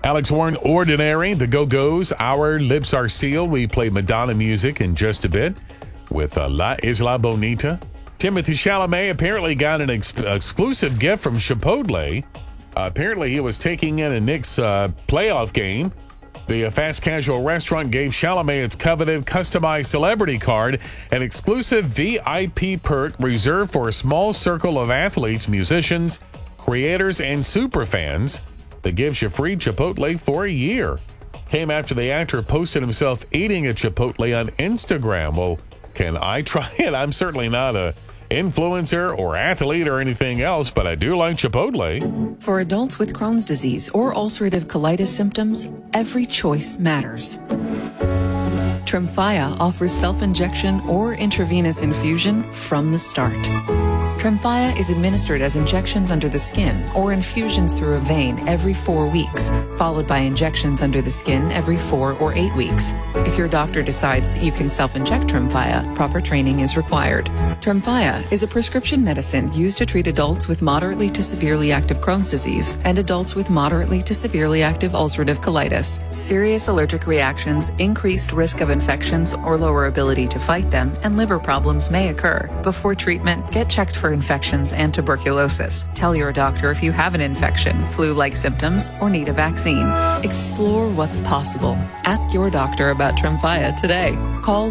Alex Warren, Ordinary, the Go-Go's, Our Lips Are Sealed. We play Madonna music in just a bit with La Isla Bonita. Timothée Chalamet apparently got an exclusive gift from Chipotle. Apparently he was taking in a Knicks playoff game. The fast casual restaurant gave Chalamet its coveted customized celebrity card, an exclusive VIP perk reserved for a small circle of athletes, musicians, creators, and superfans that gives you free Chipotle for a year. Came after the actor posted himself eating at Chipotle on Instagram. Well, can I try it? I'm certainly not a influencer or athlete or anything else, but I do like Chipotle. For adults with Crohn's disease or ulcerative colitis symptoms, every choice matters. Tremfya offers self-injection or intravenous infusion from the start. Tremfya is administered as injections under the skin or infusions through a vein every 4 weeks, followed by injections under the skin every 4 or 8 weeks. If your doctor decides that you can self-inject Tremfya, proper training is required. Tremfya is a prescription medicine used to treat adults with moderately to severely active Crohn's disease and adults with moderately to severely active ulcerative colitis. Serious allergic reactions, increased risk of infections or lower ability to fight them, and liver problems may occur. Before treatment, get checked for infections and tuberculosis. Tell your doctor if you have an infection, flu-like symptoms, or need a vaccine. Explore what's possible. Ask your doctor about Tremfya today. Call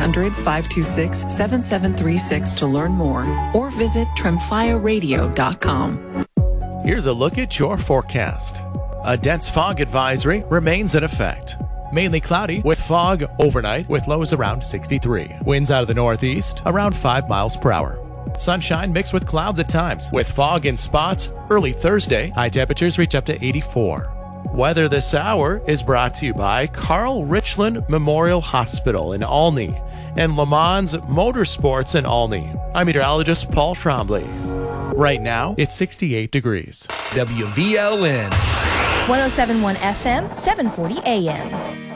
1-800-526-7736 to learn more or visit tremfyaradio.com. Here's a look at your forecast. A dense fog advisory remains in effect. Mainly cloudy with fog overnight with lows around 63. Winds out of the northeast around 5 miles per hour. Sunshine mixed with clouds at times with fog in spots early Thursday. High temperatures reach up to 84. Weather this hour is brought to you by Carl Richland Memorial Hospital in Olney and Le Mans Motorsports in Olney. I'm meteorologist Paul Trombley. Right now, it's 68 degrees. WVLN 107.1 FM, 740 AM.